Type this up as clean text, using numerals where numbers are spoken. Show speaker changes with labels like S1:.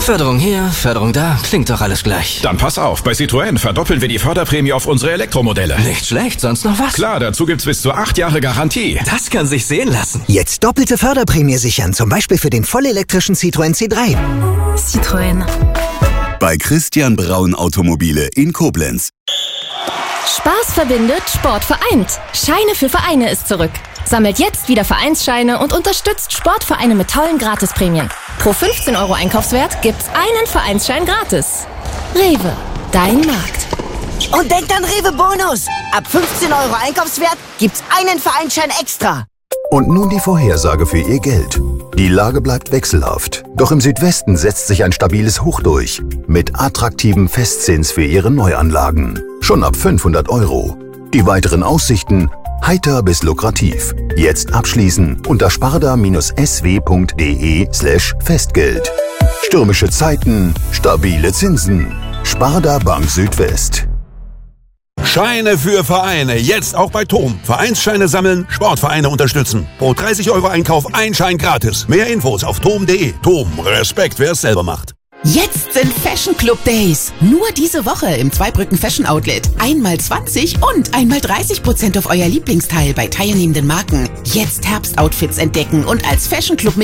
S1: Förderung hier, Förderung da, klingt doch alles gleich.
S2: Dann pass auf, bei Citroën verdoppeln wir die Förderprämie auf unsere Elektromodelle.
S1: Nicht schlecht, sonst noch was?
S2: Klar, dazu gibt's bis zu 8 Jahre Garantie.
S1: Das kann sich sehen lassen.
S3: Jetzt doppelte Förderprämie sichern, zum Beispiel für den vollelektrischen Citroën C3.
S4: Citroën.
S5: Bei Christian Braun Automobile in Koblenz.
S4: Spaß verbindet, Sport vereint. Scheine für Vereine ist zurück. Sammelt jetzt wieder Vereinsscheine und unterstützt Sportvereine mit tollen Gratisprämien. Pro 15 € Einkaufswert gibt's einen Vereinsschein gratis. Rewe, dein Markt.
S6: Und denkt an Rewe Bonus. Ab 15 € Einkaufswert gibt's einen Vereinsschein extra.
S7: Und nun die Vorhersage für Ihr Geld. Die Lage bleibt wechselhaft. Doch im Südwesten setzt sich ein stabiles Hoch durch. Mit attraktivem Festzins für Ihre Neuanlagen. Schon ab 500 €. Die weiteren Aussichten: heiter bis lukrativ. Jetzt abschließen unter sparda-sw.de/Festgeld. Stürmische Zeiten, stabile Zinsen. Sparda Bank Südwest.
S8: Scheine für Vereine, jetzt auch bei TOM. Vereinsscheine sammeln, Sportvereine unterstützen. Pro 30 € Einkauf ein Schein gratis. Mehr Infos auf tom.de. TOM, Respekt, wer es selber macht.
S9: Jetzt sind Fashion Club Days. Nur diese Woche im Zweibrücken Fashion Outlet. Einmal 20 und einmal 30% auf euer Lieblingsteil bei teilnehmenden Marken. Jetzt Herbstoutfits entdecken und als Fashion Club